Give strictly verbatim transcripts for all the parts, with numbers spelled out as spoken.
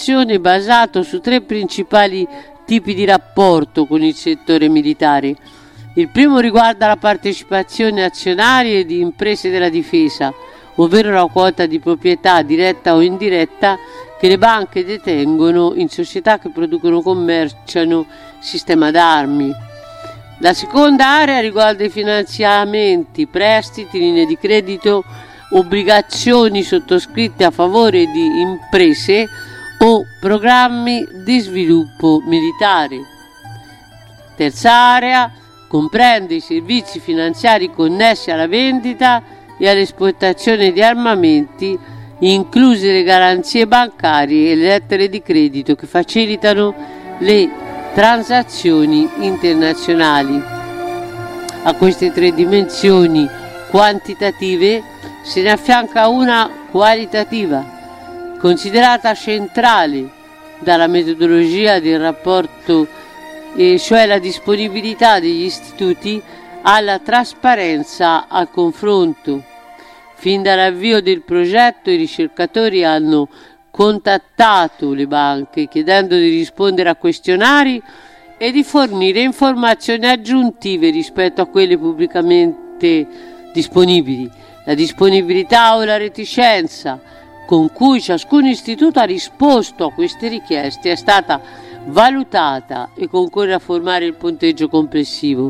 partecipazione basato su tre principali tipi di rapporto con il settore militare. Il primo riguarda la partecipazione azionaria di imprese della difesa, ovvero la quota di proprietà diretta o indiretta che le banche detengono in società che producono o commerciano sistema d'armi. La seconda area riguarda i finanziamenti, prestiti, linee di credito, obbligazioni sottoscritte a favore di imprese o programmi di sviluppo militare. Terza area comprende i servizi finanziari connessi alla vendita e all'esportazione di armamenti, incluse le garanzie bancarie e le lettere di credito che facilitano le transazioni internazionali. A queste tre dimensioni quantitative se ne affianca una qualitativa, considerata centrale dalla metodologia del rapporto, e cioè la disponibilità degli istituti alla trasparenza, al confronto. Fin dall'avvio del progetto i ricercatori hanno contattato le banche chiedendo di rispondere a questionari e di fornire informazioni aggiuntive rispetto a quelle pubblicamente disponibili. La disponibilità o la reticenza con cui ciascun istituto ha risposto a queste richieste è stata valutata e concorre a formare il punteggio complessivo.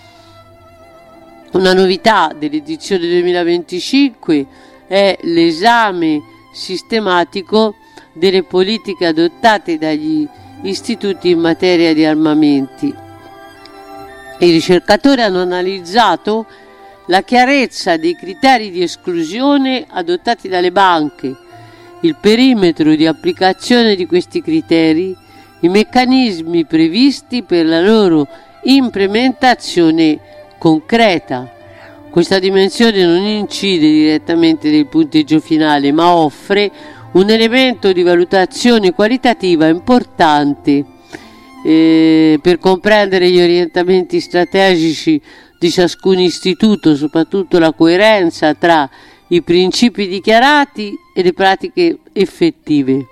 Una novità dell'edizione duemilaventicinque è l'esame sistematico delle politiche adottate dagli istituti in materia di armamenti. I ricercatori hanno analizzato la chiarezza dei criteri di esclusione adottati dalle banche, il perimetro di applicazione di questi criteri, i meccanismi previsti per la loro implementazione concreta. Questa dimensione non incide direttamente nel punteggio finale, ma offre un elemento di valutazione qualitativa importante eh, per comprendere gli orientamenti strategici di ciascun istituto, soprattutto la coerenza tra i principi dichiarati e le pratiche effettive.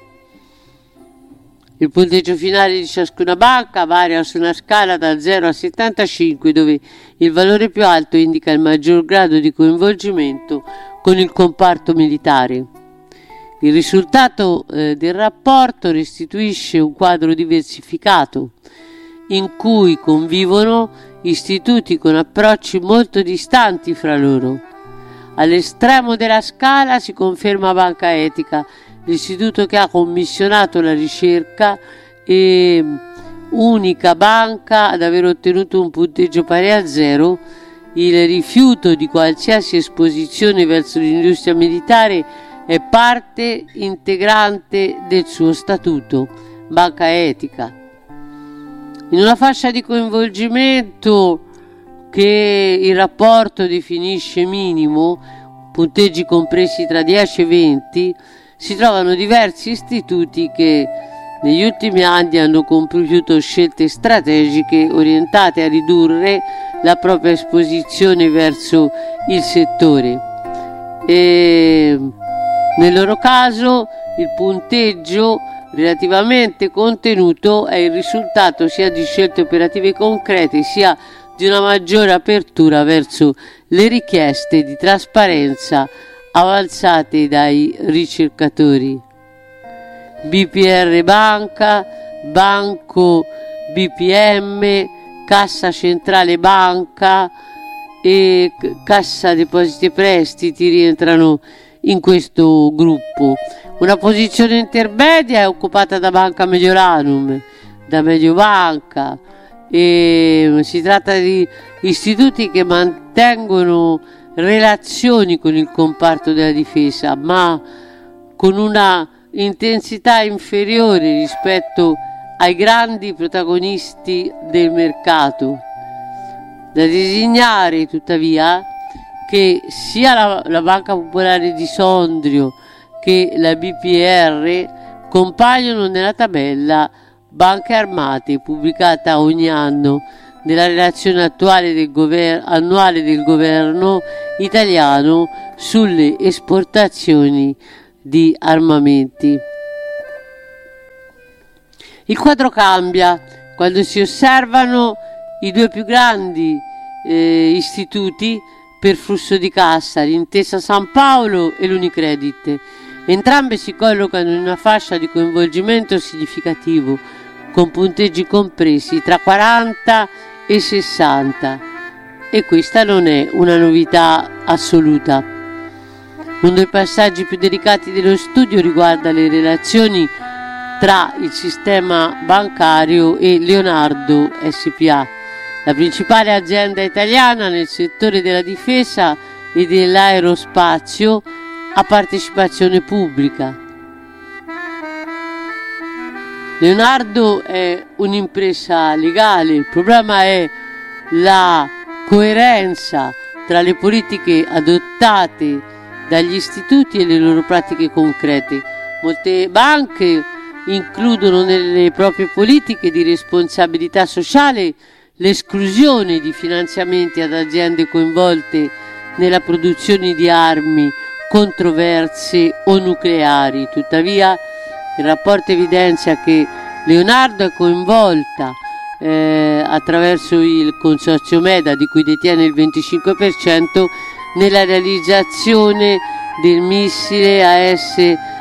Il punteggio finale di ciascuna banca varia su una scala da zero a settantacinque, dove il valore più alto indica il maggior grado di coinvolgimento con il comparto militare. Il risultato eh, del rapporto restituisce un quadro diversificato in cui convivono istituti con approcci molto distanti fra loro. All'estremo della scala si conferma Banca Etica, l'istituto che ha commissionato la ricerca e unica banca ad aver ottenuto un punteggio pari a zero. Il rifiuto di qualsiasi esposizione verso l'industria militare è parte integrante del suo statuto. Banca Etica. In una fascia di coinvolgimento che il rapporto definisce minimo, punteggi compresi tra dieci e venti, si trovano diversi istituti che negli ultimi anni hanno compiuto scelte strategiche orientate a ridurre la propria esposizione verso il settore. E nel loro caso il punteggio relativamente contenuto è il risultato sia di scelte operative concrete sia di una maggiore apertura verso le richieste di trasparenza avanzate dai ricercatori. B P R Banca, Banco B P M, Cassa Centrale Banca e Cassa Depositi e Prestiti rientrano in questo gruppo. Una posizione intermedia è occupata da Banca Mediolanum, da Mediobanca, e si tratta di istituti che mantengono relazioni con il comparto della difesa, ma con una intensità inferiore rispetto ai grandi protagonisti del mercato. Da designare tuttavia che sia la, la Banca Popolare di Sondrio che la B P R compaiono nella tabella Banche Armate pubblicata ogni anno nella relazione attuale del gover- annuale del governo italiano sulle esportazioni di armamenti. Il quadro cambia quando si osservano i due più grandi eh, istituti per flusso di cassa, l'Intesa San Paolo e l'Unicredit. Entrambe si collocano in una fascia di coinvolgimento significativo, con punteggi compresi tra quaranta e sessanta, e questa non è una novità assoluta. Uno dei passaggi più delicati dello studio riguarda le relazioni tra il sistema bancario e Leonardo S P A, la principale azienda italiana nel settore della difesa e dell'aerospazio a partecipazione pubblica. Leonardo è un'impresa legale, il problema è la coerenza tra le politiche adottate dagli istituti e le loro pratiche concrete. Molte banche includono nelle proprie politiche di responsabilità sociale l'esclusione di finanziamenti ad aziende coinvolte nella produzione di armi controverse o nucleari. Tuttavia, il rapporto evidenzia che Leonardo è coinvolta eh, attraverso il consorzio MEDA, di cui detiene il venticinque per cento, nella realizzazione del missile A S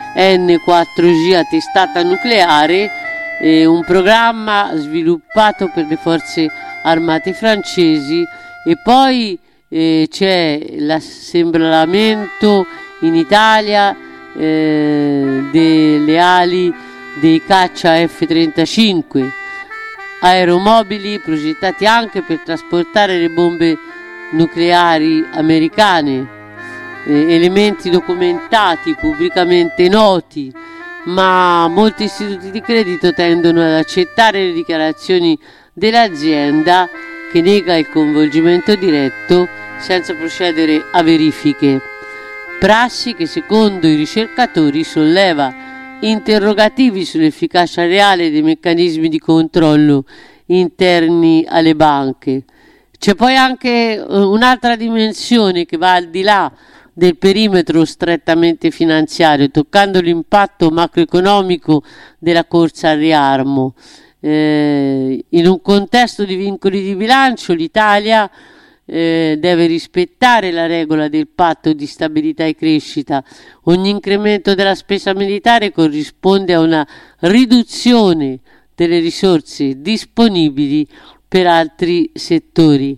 N quattro G a testata nucleare, eh, un programma sviluppato per le forze armate francesi, e poi eh, c'è l'assemblamento in Italia eh, delle ali dei caccia F trentacinque, aeromobili progettati anche per trasportare le bombe nucleari americane, eh, elementi documentati, pubblicamente noti, ma molti istituti di credito tendono ad accettare le dichiarazioni dell'azienda, che nega il coinvolgimento diretto senza procedere a verifiche. Prassi che, secondo i ricercatori, solleva interrogativi sull'efficacia reale dei meccanismi di controllo interni alle banche. C'è poi anche un'altra dimensione che va al di là del perimetro strettamente finanziario, toccando l'impatto macroeconomico della corsa al riarmo. Eh, in un contesto di vincoli di bilancio, l'Italia eh, deve rispettare la regola del patto di stabilità e crescita. Ogni incremento della spesa militare corrisponde a una riduzione delle risorse disponibili per altri settori.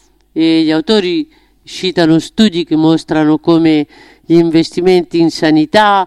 E gli autori citano studi che mostrano come gli investimenti in sanità,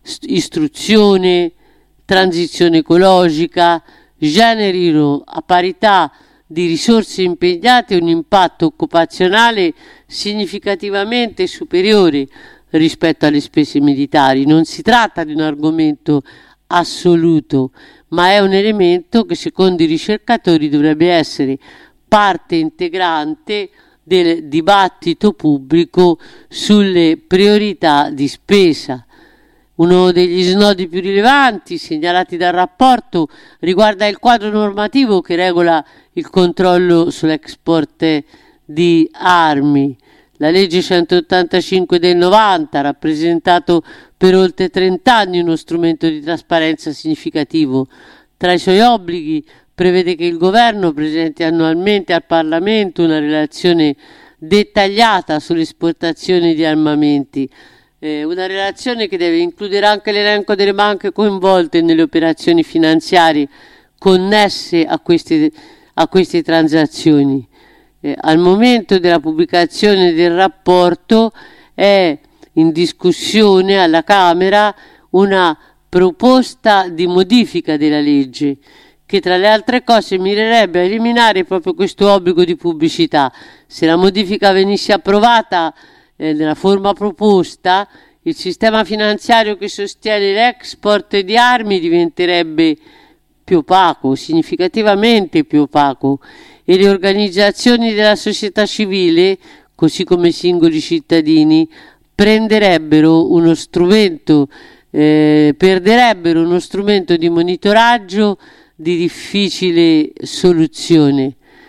istruzione, transizione ecologica generino a parità di risorse impegnate un impatto occupazionale significativamente superiore rispetto alle spese militari. Non si tratta di un argomento assoluto, ma è un elemento che, secondo i ricercatori, dovrebbe essere parte integrante del dibattito pubblico sulle priorità di spesa. Uno degli snodi più rilevanti segnalati dal rapporto riguarda il quadro normativo che regola il controllo sull'export di armi. La legge centottantacinque del novanta ha rappresentato per oltre trent'anni uno strumento di trasparenza significativo. Tra i suoi obblighi prevede che il governo presenti annualmente al Parlamento una relazione dettagliata sull'esportazione di armamenti, eh, una relazione che deve includere anche l'elenco delle banche coinvolte nelle operazioni finanziarie connesse a queste, a queste transazioni. Eh, al momento della pubblicazione del rapporto è in discussione alla Camera una proposta di modifica della legge che, tra le altre cose, mirerebbe a eliminare proprio questo obbligo di pubblicità. Se la modifica venisse approvata eh, nella forma proposta, il sistema finanziario che sostiene l'export di armi diventerebbe più opaco, significativamente più opaco, e le organizzazioni della società civile, così come i singoli cittadini, prenderebbero uno strumento, eh, perderebbero uno strumento di monitoraggio di difficile soluzione.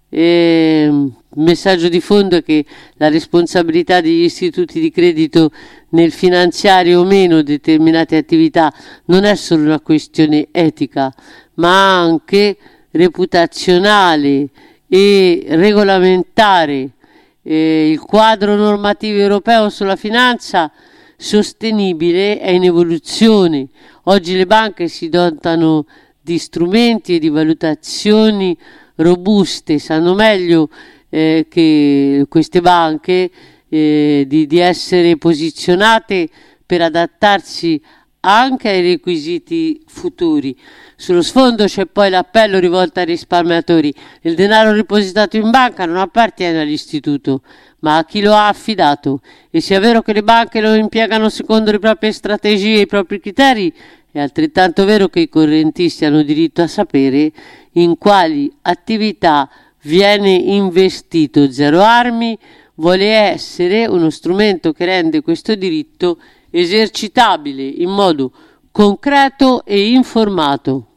E il messaggio di fondo è che la responsabilità degli istituti di credito nel finanziare o meno determinate attività non è solo una questione etica, ma anche reputazionale e regolamentare. Eh, il quadro normativo europeo sulla finanza sostenibile è in evoluzione. Oggi le banche si dotano di strumenti e di valutazioni robuste, sanno meglio eh, che queste banche eh, di, di essere posizionate per adattarsi anche ai requisiti futuri. Sullo sfondo c'è poi l'appello rivolto ai risparmiatori: il denaro depositato in banca non appartiene all'istituto, ma a chi lo ha affidato, e sia vero che le banche lo impiegano secondo le proprie strategie e i propri criteri, è altrettanto vero che i correntisti hanno diritto a sapere in quali attività viene investito. Zero Armi vuole essere uno strumento che rende questo diritto esercitabile in modo concreto e informato.